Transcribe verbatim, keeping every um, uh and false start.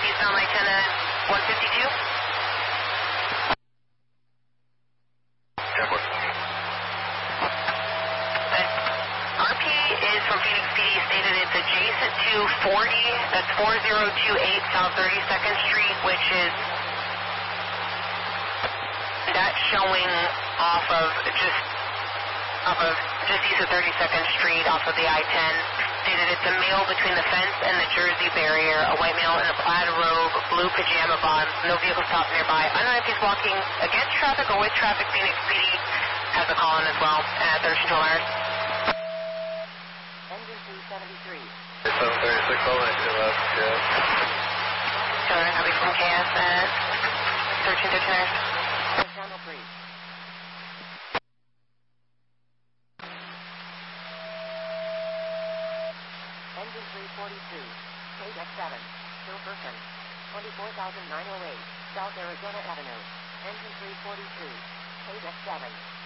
Eastbound Lieutenant one fifty-two. Airport. R P is from Phoenix P D stated it's adjacent to forty, that's four zero two eight South thirty-second Street, which is, that's showing off of just, off of just east of thirty-second Street, off of the I ten. Stated it's a male between the fence and the Jersey barrier, a white male in a plaid robe, blue pajama bottoms, no vehicle stopped nearby. I don't know if he's walking against traffic or with traffic. Phoenix P D has a call in as well at thirteen dollars. Engine two seventy-three. seven thirty-six, all right, to left, yeah. Sorry, I'll be from K S at thirteen thirteen. Channel three. Engine three forty-two. K X seven. Still person. twenty-four thousand nine hundred eight. South Arizona Avenue. Engine three forty-two. K X seven.